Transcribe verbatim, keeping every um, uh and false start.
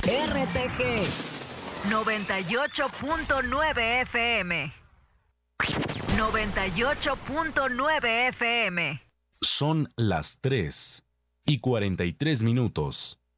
R T G noventa y ocho punto nueve F M. noventa y ocho punto nueve F M. Son las tres y cuarenta y tres minutos.